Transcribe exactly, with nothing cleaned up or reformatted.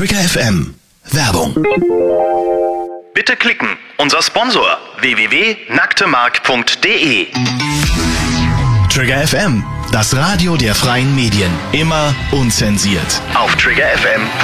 Trigger F M. Werbung. Bitte klicken. Unser Sponsor w w w punkt nacktemark punkt de. Trigger F M, das Radio der freien Medien. Immer unzensiert. Auf Trigger F M.